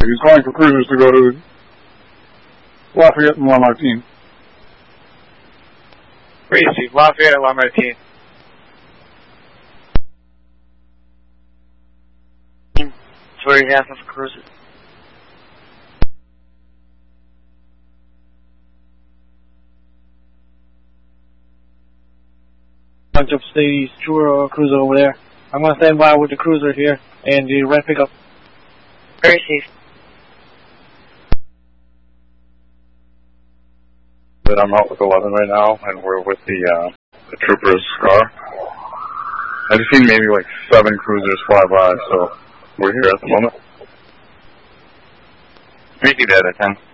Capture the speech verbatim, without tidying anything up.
He's calling for cruisers to go to Lafayette and La Martine. Receive Lafayette and La Martine. Three half of a cruiser. Bunch up Stadies, True cruiser over there. I'm going to stand by with the cruiser here and the red pickup. Receive. I'm out with eleven right now, and we're with the uh, the trooper's car. I've seen maybe like seven cruisers fly by, so we're here at the moment. Make it at a ten.